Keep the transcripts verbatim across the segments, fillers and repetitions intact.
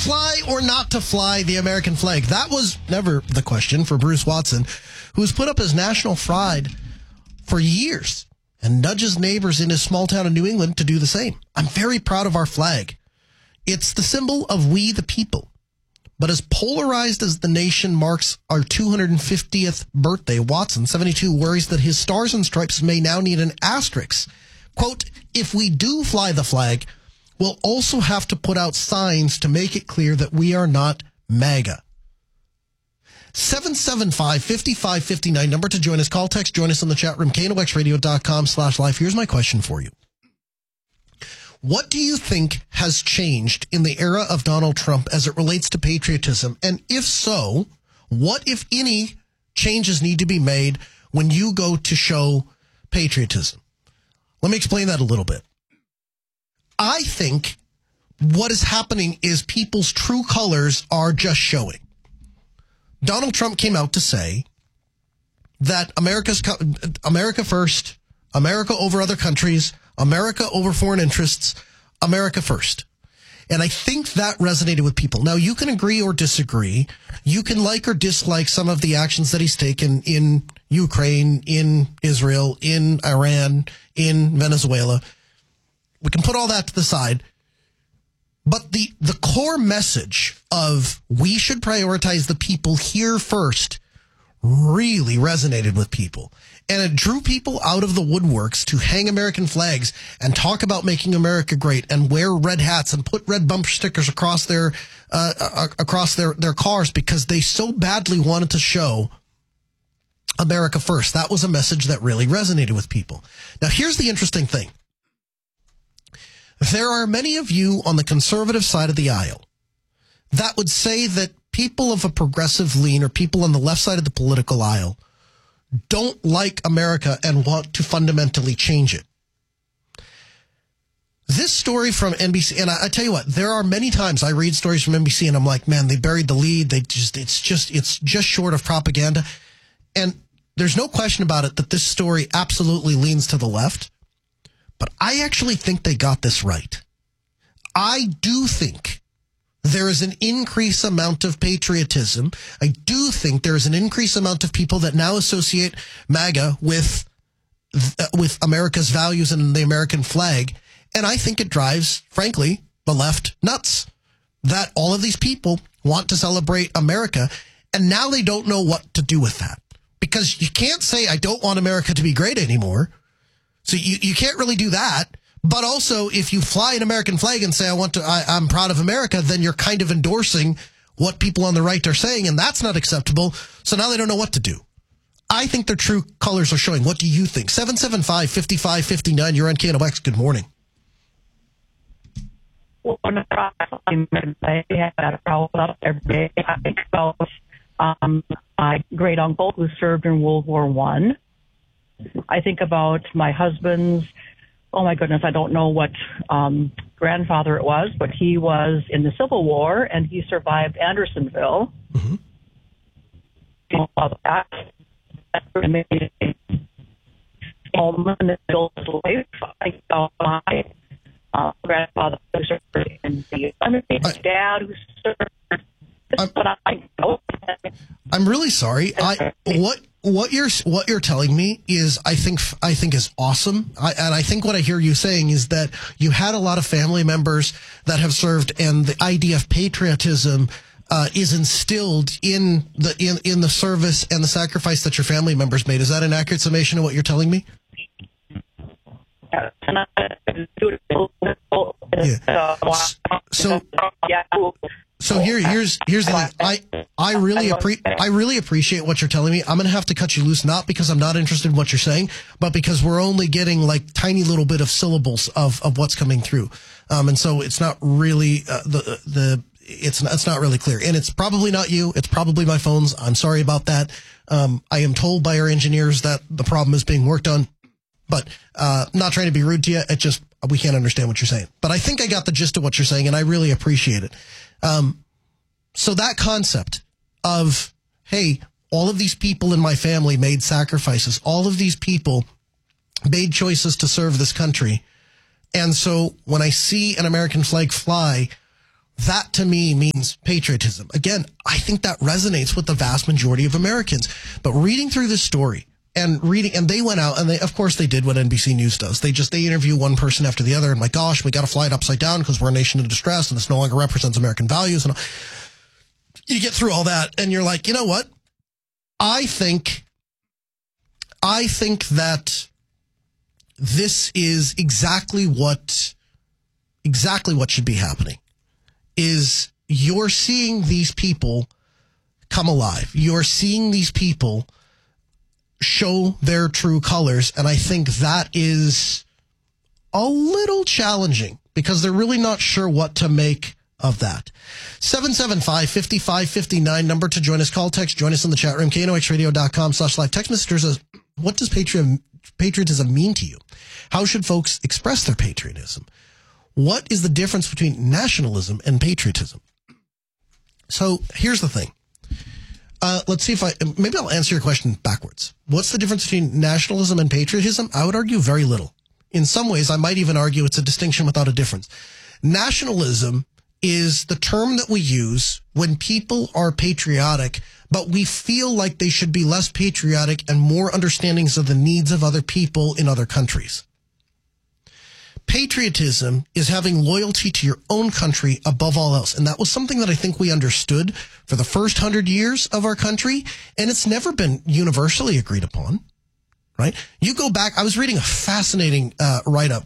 fly or not to fly the American flag? That was never the question for Bruce Watson, who's put up his national pride for years and nudges neighbors in his small town in New England to do the same. I'm very proud of our flag. It's the symbol of we the people. But as polarized as the nation marks our two hundred fiftieth birthday, Watson, seventy-two, worries that his stars and stripes may now need an asterisk. Quote, if we do fly the flag, we'll also have to put out signs to make it clear that we are not MAGA. seven seven five, five five five nine, number to join us. Call, text, join us on the chat room, K N O X radio dot com slash live. Here's my question for you. What do you think has changed in the era of Donald Trump as it relates to patriotism? And if so, what, if any, changes need to be made when you go to show patriotism? Let me explain that a little bit. I think what is happening is people's true colors are just showing. Donald Trump came out to say that America's America first, America over other countries, America over foreign interests, America first. And I think that resonated with people. Now, you can agree or disagree. You can like or dislike some of the actions that he's taken in Ukraine, in Israel, in Iran, in Venezuela. We can put all that to the side. But the, the core message of we should prioritize the people here first really resonated with people. And it drew people out of the woodworks to hang American flags and talk about making America great and wear red hats and put red bumper stickers across their uh, across their, their cars because they so badly wanted to show America first. That was a message that really resonated with people. Now, here's the interesting thing. There are many of you on the conservative side of the aisle that would say that people of a progressive lean or people on the left side of the political aisle don't like America and want to fundamentally change it. This story from N B C, and I, I tell you what, there are many times I read stories from N B C and I'm like, man, they buried the lead. They just, it's just, it's just short of propaganda. And there's no question about it that this story absolutely leans to the left. But I actually think they got this right. I do think there is an increased amount of patriotism. I do think there is an increased amount of people that now associate MAGA with, uh, with America's values and the American flag. And I think it drives, frankly, the left nuts that all of these people want to celebrate America. And now they don't know what to do with that because you can't say, I don't want America to be great anymore. So you, you can't really do that. But also, if you fly an American flag and say, I want to, I, I'm proud of America, then you're kind of endorsing what people on the right are saying, and that's not acceptable. So now they don't know what to do. I think their true colors are showing. What do you think? seven seven five, five five five nine, you're on K N O X. Good morning. Well, I had a problem every day. I think about um, my great uncle who served in World War One. I think about my husband's, oh my goodness, I don't know what um, grandfather it was, but he was in the Civil War and he survived Andersonville. Mm-hmm. I saw my uh, grandfather who served in the Army, my dad who served. I'm, I know. I'm really sorry. I what what you're what you're telling me is I think I think is awesome. I, and I think what I hear you saying is that you had a lot of family members that have served, and the idea of patriotism uh, is instilled in the in in the service and the sacrifice that your family members made. Is that an accurate summation of what you're telling me? Yeah. So. So here, here's here's the thing. I I really appre- I really appreciate what you're telling me. I'm gonna have to cut you loose, not because I'm not interested in what you're saying, but because we're only getting like tiny little bit of syllables of, of what's coming through, um, and so it's not really uh, the the it's not, it's not really clear, and it's probably not you. It's probably my phone's. I'm sorry about that. Um, I am told by our engineers that the problem is being worked on, but uh, not trying to be rude to you. It just we can't understand what you're saying. But I think I got the gist of what you're saying, and I really appreciate it. Um, so that concept of, hey, all of these people in my family made sacrifices. All of these people made choices to serve this country. And so when I see an American flag fly, that to me means patriotism. Again, I think that resonates with the vast majority of Americans. But reading through this story and reading, and they went out and they, of course they did what N B C News does. They just, they interview one person after the other and like, gosh, we got to fly it upside down because we're a nation in distress and this no longer represents American values. And you get through all that and you're like, you know what? I think, I think that this is exactly what, exactly what should be happening. Is you're seeing these people come alive. You're seeing these people show their true colors. And I think that is a little challenging because they're really not sure what to make of that. seven seven five, five five five nine, number to join us. Call, text, join us in the chat room. K N O X radio dot com slash live. Text message says, what does patriot, patriotism mean to you? How should folks express their patriotism? What is the difference between nationalism and patriotism? So here's the thing. Uh, let's see if I, maybe I'll answer your question backwards. What's the difference between nationalism and patriotism? I would argue very little. In some ways, I might even argue it's a distinction without a difference. Nationalism is the term that we use when people are patriotic, but we feel like they should be less patriotic and more understandings of the needs of other people in other countries. Patriotism is having loyalty to your own country above all else. And that was something that I think we understood for the first hundred years of our country. And it's never been universally agreed upon, right? You go back, I was reading a fascinating uh, write-up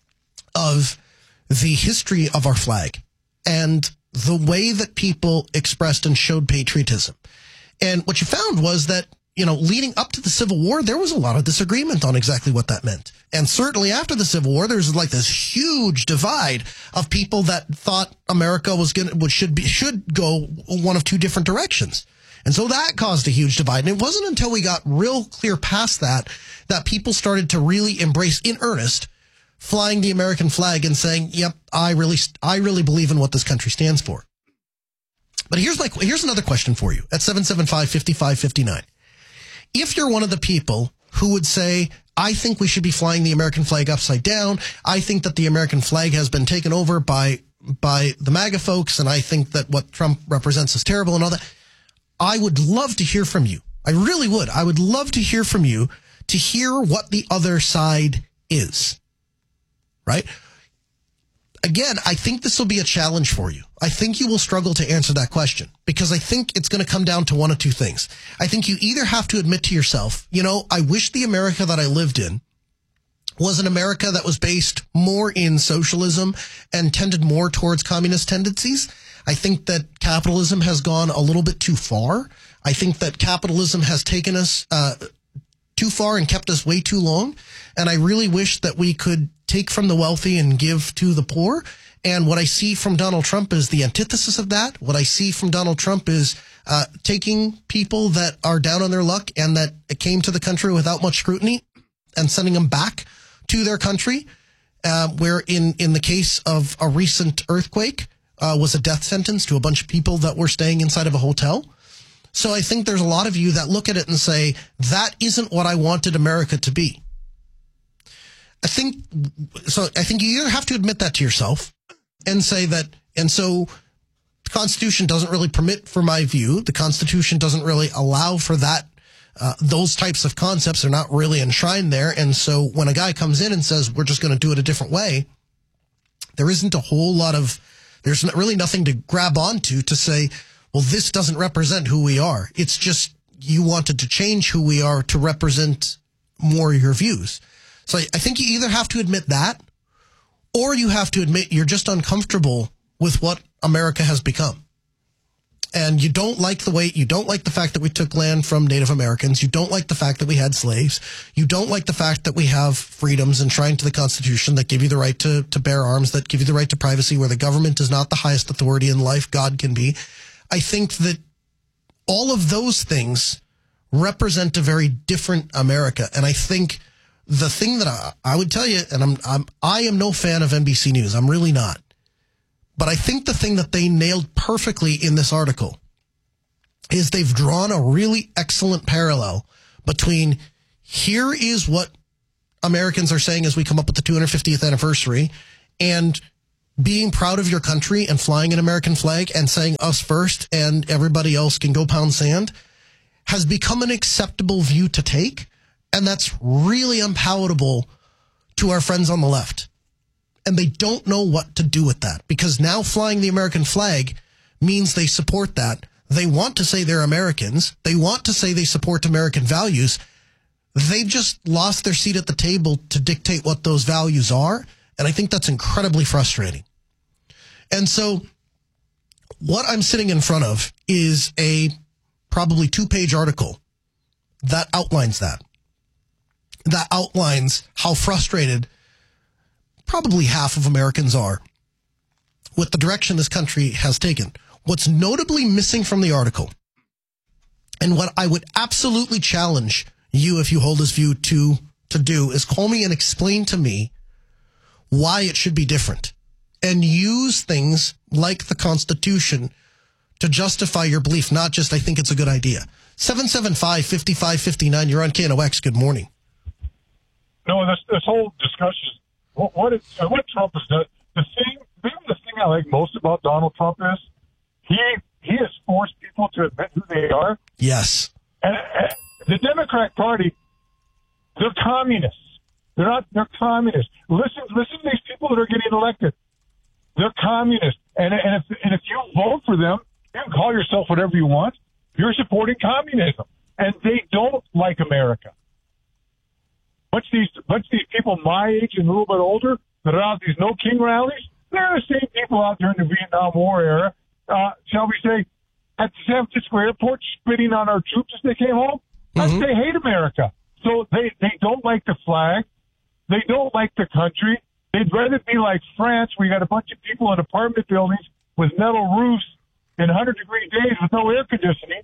of the history of our flag and the way that people expressed and showed patriotism. And what you found was that, you know, leading up to the Civil War, there was a lot of disagreement on exactly what that meant. And certainly after the Civil War, there was like this huge divide of people that thought America was going to, should be, should go one of two different directions. And so that caused a huge divide. And it wasn't until we got real clear past that, that people started to really embrace in earnest flying the American flag and saying, yep, I really, I really believe in what this country stands for. But here's my, here's another question for you at seven seven five, five five five nine. If you're one of the people who would say, I think we should be flying the American flag upside down, I think that the American flag has been taken over by by the MAGA folks, and I think that what Trump represents is terrible and all that, I would love to hear from you. I really would. I would love to hear from you to hear what the other side is, right? Again, I think this will be a challenge for you. I think you will struggle to answer that question because I think it's going to come down to one of two things. I think you either have to admit to yourself, you know, I wish the America that I lived in was an America that was based more in socialism and tended more towards communist tendencies. I think that capitalism has gone a little bit too far. I think that capitalism has taken us uh, too far and kept us way too long. And I really wish that we could take from the wealthy and give to the poor. And what I see from Donald Trump is the antithesis of that. What I see from Donald Trump is uh, taking people that are down on their luck and that came to the country without much scrutiny and sending them back to their country, uh, where in, in the case of a recent earthquake uh, was a death sentence to a bunch of people that were staying inside of a hotel. So I think there's a lot of you that look at it and say, that isn't what I wanted America to be. I think, so I think you either have to admit that to yourself and say that, and so the Constitution doesn't really permit for my view. The Constitution doesn't really allow for that, uh, those types of concepts are not really enshrined there. And so when a guy comes in and says, we're just going to do it a different way, there isn't a whole lot of, there's really nothing to grab onto to say, well, this doesn't represent who we are. It's just you wanted to change who we are to represent more of your views. So I think you either have to admit that, or you have to admit you're just uncomfortable with what America has become. And you don't like the way, you don't like the fact that we took land from Native Americans. You don't like the fact that we had slaves. You don't like the fact that we have freedoms enshrined to the Constitution that give you the right to, to bear arms, that give you the right to privacy, where the government is not the highest authority in life. God can be. I think that all of those things represent a very different America. And I think the thing that I, I would tell you, and I'm, I'm, I am no fan of N B C News. I'm really not. But I think the thing that they nailed perfectly in this article is they've drawn a really excellent parallel between here is what Americans are saying as we come up with the two hundred fiftieth anniversary, and being proud of your country and flying an American flag and saying us first and everybody else can go pound sand has become an acceptable view to take. And that's really unpalatable to our friends on the left. And they don't know what to do with that, because now flying the American flag means they support that. They want to say they're Americans. They want to say they support American values. They've just lost their seat at the table to dictate what those values are. And I think that's incredibly frustrating. And so what I'm sitting in front of is a probably two-page article that outlines that. That outlines how frustrated probably half of Americans are with the direction this country has taken. What's notably missing from the article, and what I would absolutely challenge you, if you hold this view, to, to do, is call me and explain to me why it should be different, and use things like the Constitution to justify your belief, not just, I think it's a good idea. seven seven five, five five five nine, you're on K N O X. Good morning. No, this this whole discussion, what what, it, what Trump has done, the thing, maybe the thing I like most about Donald Trump is he he has forced people to admit who they are. Yes. And, and the Democrat Party, they're communists. They're not. They're communists. Listen, listen to these people that are getting elected. They're communists, and and if and if you vote for them, you can call yourself whatever you want. You're supporting communism, and they don't like America. Bunch of these, bunch of these people my age and a little bit older that are out at these No King rallies, they're the same people out there in the Vietnam War era, uh, shall we say, at the San Francisco airport spitting on our troops as they came home. Mm-hmm. They hate America. So they, they don't like the flag. They don't like the country. They'd rather be like France, where you got a bunch of people in apartment buildings with metal roofs in one hundred degree days with no air conditioning.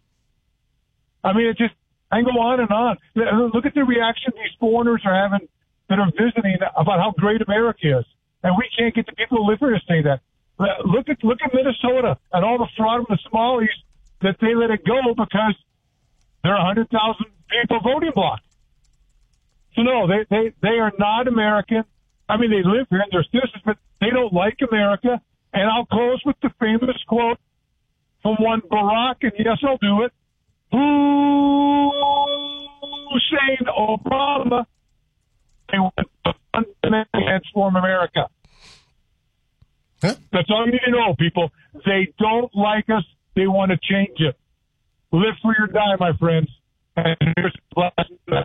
I mean, it just, I can go on and on. Look at the reaction these foreigners are having that are visiting about how great America is. And we can't get the people who live here to say that. Look at look at Minnesota and all the fraud from the Somalis that they let it go because they're a one hundred thousand people voting bloc. So, no, they, they, they are not American. I mean, they live here and they're citizens, but they don't like America. And I'll close with the famous quote from one Barack, and yes, I'll do it. Hussein Obama, they want to fundamentally transform America. Huh? That's all you need to know, people. They don't like us. They want to change it. Live free or die, my friends. And here's the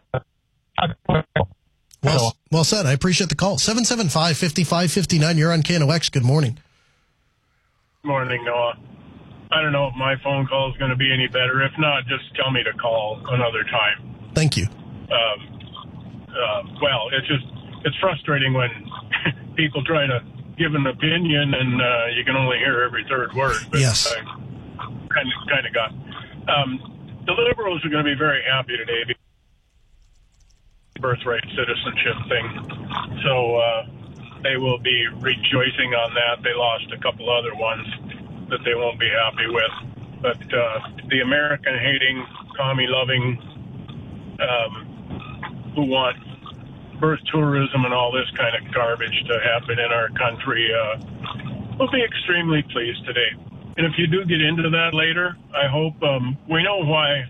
well, well said. I appreciate the call. seven seven five, five five five nine. You're on K N O X. Good morning. Morning, Noah. I don't know if my phone call is going to be any better. If not, just tell me to call another time. Thank you. Um, uh, well, it's just, it's frustrating when people try to give an opinion and uh, you can only hear every third word. But yes. I kind of, kind of got. Um, the Liberals are going to be very happy today because of the birthright citizenship thing. So uh, they will be rejoicing on that. They lost a couple other ones that they won't be happy with. But uh, the American-hating, commie-loving, um, who want birth tourism and all this kind of garbage to happen in our country, uh, will be extremely pleased today. And if you do get into that later, I hope um, we know why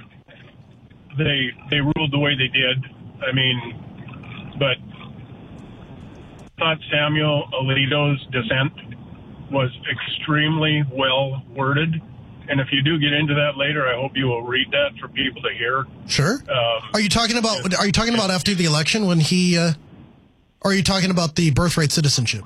they they ruled the way they did. I mean, but I thought Samuel Alito's dissent was extremely well worded. And if you do get into that later, I hope you will read that for people to hear. Sure. Um, are you talking about? If, are you talking about after the election when he? Uh, or are you talking about the birthright citizenship?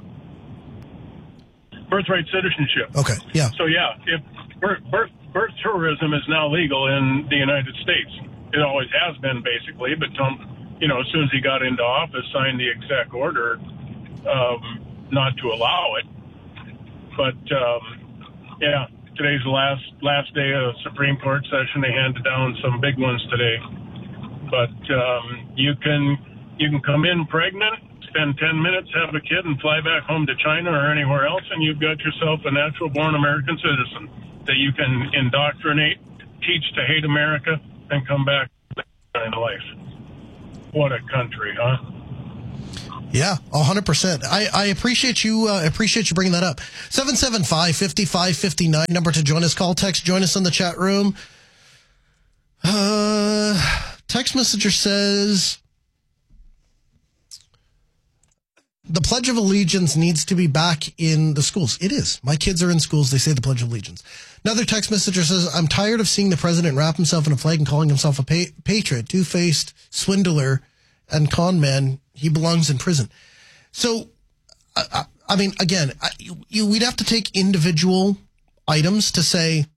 Birthright citizenship. Okay. Yeah. So yeah, if birth, birth birth tourism is now legal in the United States, it always has been basically. But Trump, you know, as soon as he got into office, signed the exec order um, not to allow it. But um, yeah. Today's the last last day of Supreme Court session. They handed down some big ones today. But um, you can you can come in pregnant, spend ten minutes, have a kid, and fly back home to China or anywhere else, and you've got yourself a natural-born American citizen that you can indoctrinate, teach to hate America, and come back to life. What a country, huh? Yeah, one hundred percent. I, I appreciate you uh, appreciate you bringing that up. seven seven five, five five five nine, number to join us. Call, text, join us in the chat room. Uh, text messenger says, the Pledge of Allegiance needs to be back in the schools. It is. My kids are in schools. They say the Pledge of Allegiance. Another text messenger says, I'm tired of seeing the president wrap himself in a flag and calling himself a pa- patriot, two-faced swindler and con man. He belongs in prison. So, I, I mean, again, I, you, we'd have to take individual items to say,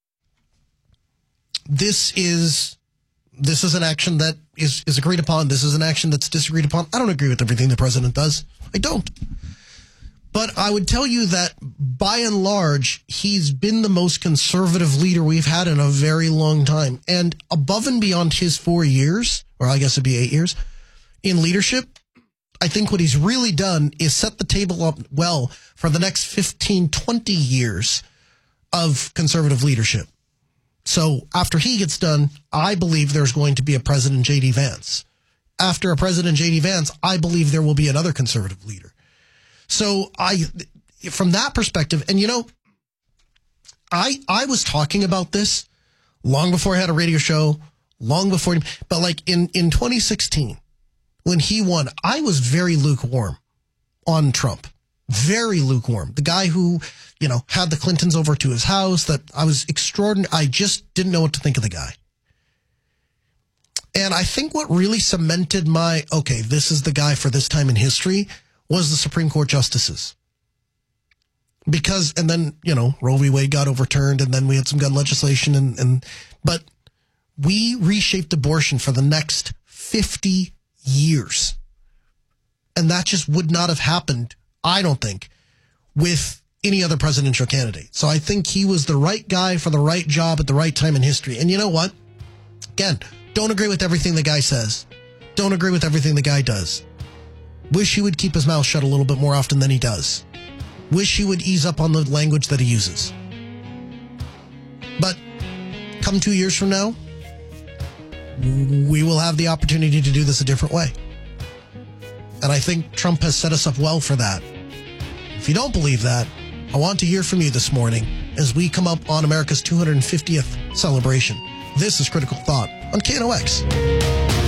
this is this is an action that is, is agreed upon. This is an action that's disagreed upon. I don't agree with everything the president does. I don't. But I would tell you that by and large, he's been the most conservative leader we've had in a very long time. And above and beyond his four years, or I guess it'd be eight years, in leadership, I think what he's really done is set the table up well for the next fifteen, twenty years of conservative leadership. So after he gets done, I believe there's going to be a President J D Vance. After a President J D Vance, I believe there will be another conservative leader. So I, from that perspective, and you know, I I was talking about this long before I had a radio show, long before, but like in, in twenty sixteen, when he won, I was very lukewarm on Trump. Very lukewarm. The guy who, you know, had the Clintons over to his house, that I was extraordinary. I just didn't know what to think of the guy. And I think what really cemented my, okay, this is the guy for this time in history, was the Supreme Court justices. Because, and then, you know, Roe v. Wade got overturned, and then we had some gun legislation, and, and but we reshaped abortion for the next fifty years. And that just would not have happened, I don't think, with any other presidential candidate. So I think he was the right guy for the right job at the right time in history. And you know what? Again, don't agree with everything the guy says. Don't agree with everything the guy does. Wish he would keep his mouth shut a little bit more often than he does. Wish he would ease up on the language that he uses. But come two years from now, we will have the opportunity to do this a different way. And I think Trump has set us up well for that. If you don't believe that, I want to hear from you this morning as we come up on America's two hundred fiftieth celebration. This is Critical Thought on K N O X.